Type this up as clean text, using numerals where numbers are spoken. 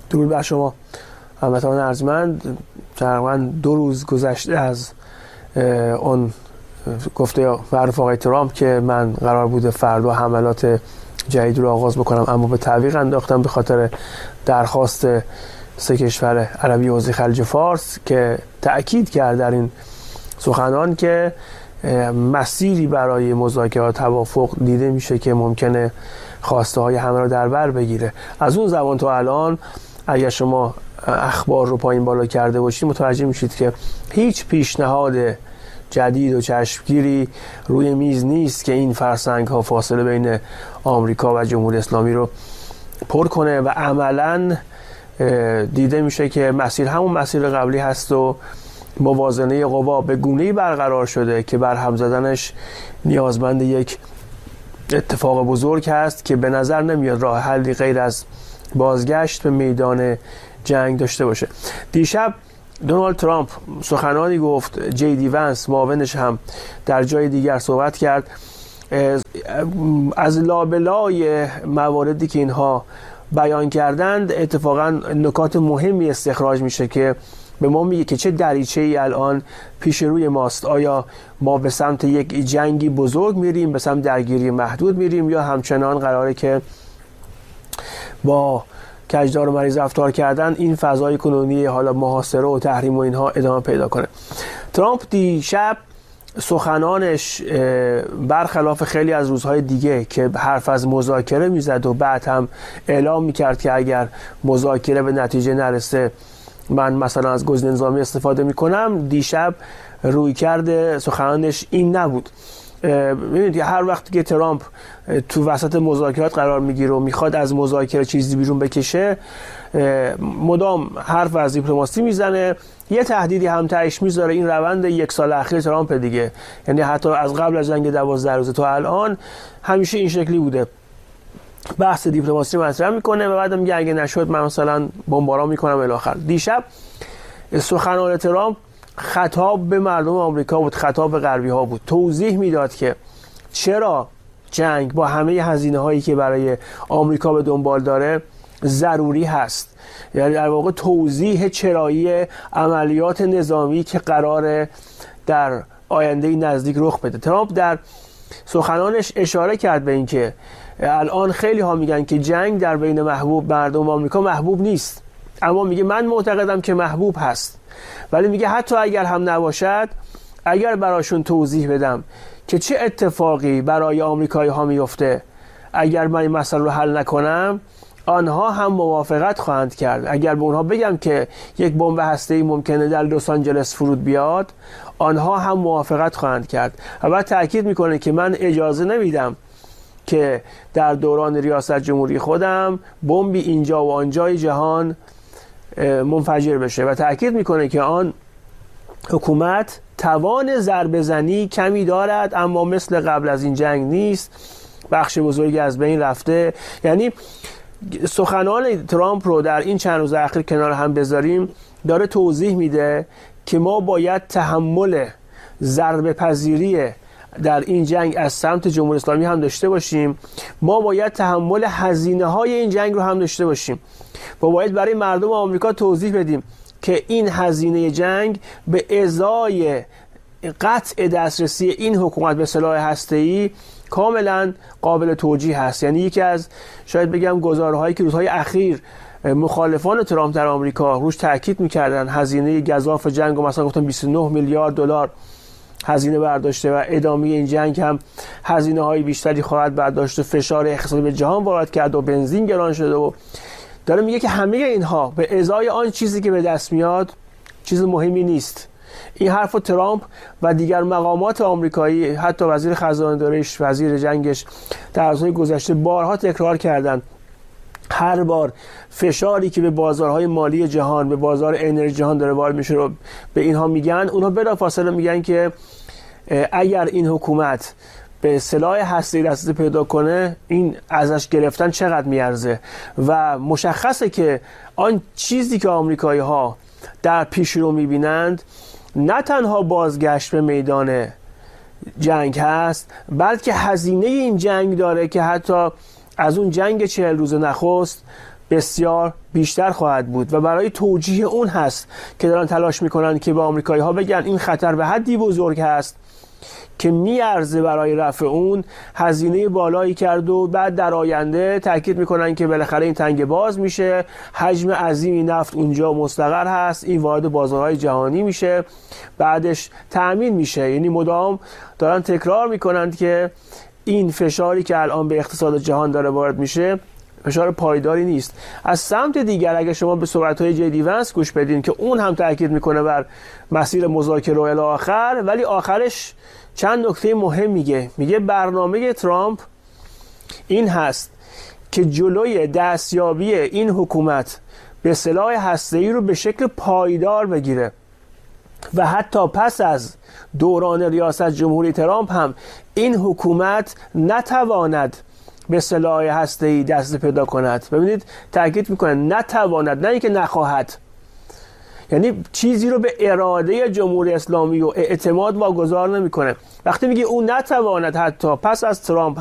درود بر شما هموطنان ارجمند. تقریبا 2 روز گذشته از اون گفته معروف آقای ترامپ که من قرار بوده فردا حملات جدید رو آغاز بکنم، اما به تعویق انداختم به خاطر درخواست 3 کشور عربی حوزه خلیج فارس که تأکید کرد در این سخنان که مسیری برای مذاکرات توافق دیده میشه که ممکنه خواسته های همه را در بر بگیره. از اون زمان تا الان اگر شما اخبار رو پایین بالا کرده باشید متوجه میشید که هیچ پیشنهاد جدید و چشمگیری روی میز نیست که این فرسنگ ها فاصله بین آمریکا و جمهوری اسلامی رو پر کنه و عملاً دیده میشه که مسیر همون مسیر قبلی هست و موازنه قوا به گونه‌ای برقرار شده که برهم زدنش نیازمند یک اتفاق بزرگ هست که به نظر نمیاد راه حلی غیر از بازگشت به میدان جنگ داشته باشه. دیشب دونالد ترامپ سخنانی گفت، جی دی ونس معاونش هم در جای دیگر صحبت کرد. از لابلای مواردی که اینها بیان کردند اتفاقا نکات مهمی استخراج میشه که به ما میگه که چه دریچه‌ای الان پیش روی ماست. آیا ما به سمت یک جنگی بزرگ میریم، به سمت درگیری محدود میریم، یا همچنان قراره که با کجدار و مریض رفتار کردن این فضای کنونی حالا محاصره و تحریم و اینها ادامه پیدا کنه. ترامپ دیشب سخنانش برخلاف خیلی از روزهای دیگه که حرف از مذاکره میزد و بعد هم اعلام میکرد که اگر مذاکره به نتیجه نرسه من مثلا از گزینه نظامی استفاده میکنم، دیشب روی کرده سخنانش این نبود. ببینید هر وقت که ترامپ تو وسط مذاکرات قرار میگیره و میخواد از مذاکره چیزی بیرون بکشه، مدام حرف از دیپلماسی میزنه، یه تهدیدی هم تهش میذاره. این روند 1 سال اخیر ترامپ دیگه، یعنی حتی از قبل از جنگ 12 روزه تا الان همیشه این شکلی بوده، بحث دیپلماسی مطرح میکنه و بعدم میگه اگه نشد من مثلا بمباران میکنم الی آخر. دیشب سخنان ترامپ خطاب به مردم آمریکا بود، خطاب به غربی ها بود، توضیح میداد که چرا جنگ با همه هزینه هایی که برای آمریکا به دنبال داره ضروری هست. یعنی در واقع توضیح چرایی عملیات نظامی که قراره در آینده نزدیک رخ بده. ترامپ در سخنانش اشاره کرد به این که الان خیلی ها میگن که جنگ در بین مردم آمریکا محبوب نیست، اما میگه من معتقدم که محبوب هست. ولی میگه حتی اگر هم نباشد، اگر براشون توضیح بدم که چه اتفاقی برای آمریکایی ها میفته اگر من این مسئله رو حل نکنم، آنها هم موافقت خواهند کرد. اگر به اونها بگم که یک بمب هسته‌ای ممکنه در لس آنجلس فرود بیاد، آنها هم موافقت خواهند کرد. و بعد تأکید میکنه که من اجازه نمیدم که در دوران ریاست جمهوری خودم بمبی اینجا و آنجای جهان منفجر بشه و تأکید میکنه که آن حکومت توان ضربه زنی کمی دارد اما مثل قبل از این جنگ نیست، بخش بزرگی از بین رفته. یعنی سخنان ترامپ رو در این چند روز اخیر کنار هم بذاریم، داره توضیح میده که ما باید تحمل ضربه پذیری در این جنگ از سمت جمهوری اسلامی هم داشته باشیم، ما باید تحمل هزینه های این جنگ رو هم داشته باشیم. ما باید برای مردم آمریکا توضیح بدیم که این هزینه جنگ به ازای قطع دسترسی این حکومت به سلاح هسته‌ای کاملا قابل توجیه هست. یعنی یکی از شاید بگم گزاره‌هایی که روزهای اخیر مخالفان ترامپ در آمریکا روش تاکید می‌کردن، هزینه گزاف جنگ و مثلا گفتن 29 میلیارد دلار هزینه برداشته و ادامه این جنگ هم هزینه‌های بیشتری خواهد برداشت، فشار اقتصادی به جهان وارد کرد و بنزین گران شده و داره میگه که همه اینها به ازای آن چیزی که به دست میاد چیز مهمی نیست. این حرف ترامپ و دیگر مقامات آمریکایی، حتی وزیر خزانه داریش، وزیر جنگش در روزهای گذشته بارها تکرار کردند. هر بار فشاری که به بازارهای مالی جهان، به بازار انرژی جهان داره وارد میشه رو به اینها میگن، اونها بلافاصله میگن که اگر این حکومت به سلاح هسته‌ای دسترسی پیدا کنه این ازش گرفتن چقدر میارزه. و مشخصه که آن چیزی که آمریکایی ها در پیش رو میبینند نه تنها بازگشت به میدان جنگ هست، بلکه هزینه این جنگ داره که حتی از اون جنگ 40 روز نخست بسیار بیشتر خواهد بود و برای توجیه اون هست که دارن تلاش میکنن که به آمریکایی ها بگن این خطر به حدی بزرگ هست که میارزه برای رفع اون هزینه بالایی کرد و بعد در آینده تاکید میکنن که بالاخره این تنگه باز میشه، حجم عظیمی نفت اونجا مستقر هست، این وارد بازارهای جهانی میشه، بعدش تأمین میشه. یعنی مدام دارن تکرار میکنند که این فشاری که الان به اقتصاد جهان داره وارد میشه فشار پایداری نیست. از سمت دیگر اگه شما به صحبت‌های جی ونس گوش بدین که اون هم تاکید میکنه بر مسیر مذاکره الی آخر، ولی آخرش چند نکته مهم میگه برنامه ترامپ این هست که جلوی دستیابی این حکومت به سلاح هسته‌ای رو به شکل پایدار بگیره و حتی پس از دوران ریاست جمهوری ترامپ هم این حکومت نتواند به سلاح هسته‌ای دست پیدا کند. ببینید تاکید میکنه نتواند، نه اینکه نخواهد. یعنی چیزی رو به اراده جمهوری اسلامی و اعتماد واگذار نمیکنه. وقتی میگه اون نتواند حتی پس از ترامپ